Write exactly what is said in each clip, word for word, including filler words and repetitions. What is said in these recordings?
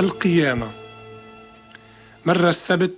القيامة. مر السبت،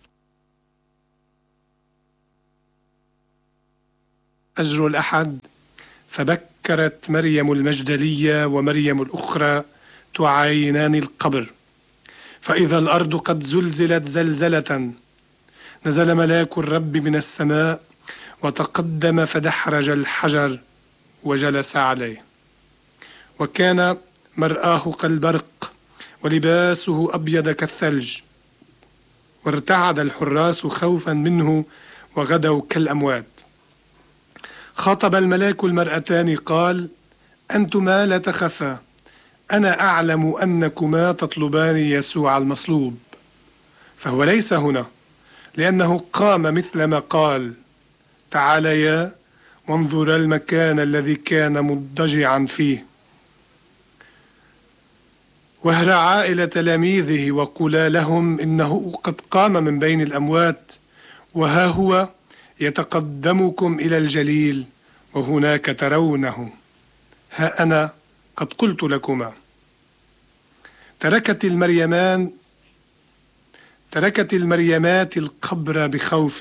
أجر الأحد، فبكرت مريم المجدلية ومريم الأخرى تعاينان القبر، فإذا الأرض قد زلزلت زلزلة. نزل ملاك الرب من السماء وتقدم فدحرج الحجر وجلس عليه، وكان مرآه كالبرق ولباسه أبيض كالثلج، وارتعد الحراس خوفا منه وغدوا كالأموات. خاطب الملاك المرأتان قال: أنتما لا تخفا، أنا أعلم أنكما تطلبان يسوع المصلوب، فهو ليس هنا، لأنه قام مثلما قال. تعاليا وانظرا المكان الذي كان مضطجعا فيه، واهرعا إلى تلاميذه وقولا لهم إنه قد قام من بين الأموات، وها هو يتقدمكم إلى الجليل، وهناك ترونه. ها أنا قد قلت لكما. تركت المريمان تركت المريمات القبر بخوف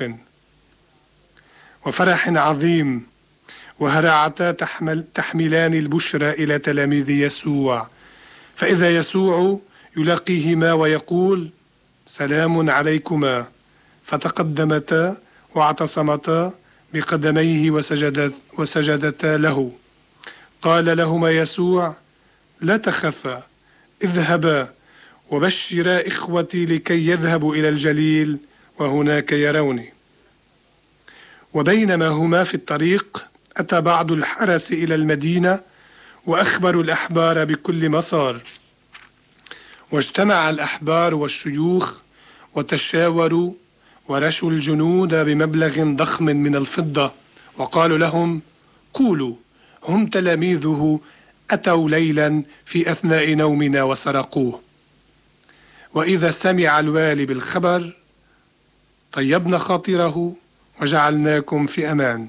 وفرح عظيم، وهرعتا تحمل تحملان البشرى إلى تلاميذ يسوع، فإذا يسوع يلاقيهما ويقول: سلام عليكما، فتقدمتا واعتصمتا بقدميه وسجدت وسجدتا له. قال لهما يسوع: لا تخفا، اذهبا وبشرا إخوتي لكي يذهبوا إلى الجليل وهناك يروني. وبينما هما في الطريق أتى بعض الحرس إلى المدينة وأخبروا الأحبار بكل ما صار، واجتمع الأحبار والشيوخ وتشاوروا ورشوا الجنود بمبلغ ضخم من الفضة، وقالوا لهم: قولوا هم تلاميذه أتوا ليلا في أثناء نومنا وسرقوه. وإذا سمع الوالي بالخبر طيبنا خاطره وجعلناكم في أمان.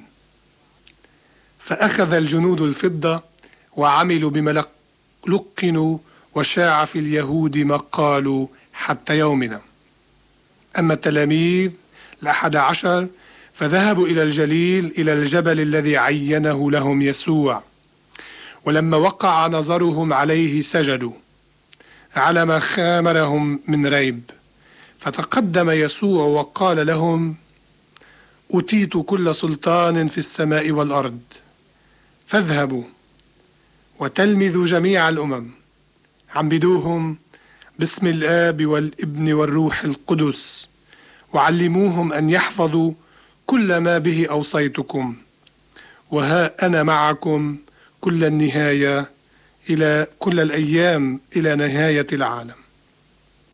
فأخذ الجنود الفضة وعملوا بما لقنوا، وشاع في اليهود ما قالوا حتى يومنا. أما التلاميذ الأحد عشر فذهبوا إلى الجليل، إلى الجبل الذي عينه لهم يسوع، ولما وقع نظرهم عليه سجدوا على ما خامرهم من ريب. فتقدم يسوع وقال لهم: أوتيت كل سلطان في السماء والأرض، فاذهبوا وتلمذوا جميع الأمم، عمدوهم باسم الآب والابن والروح القدس، وعلموهم أن يحفظوا كل ما به أوصيتكم، وها أنا معكم كل النهاية إلى كل الأيام إلى نهاية العالم.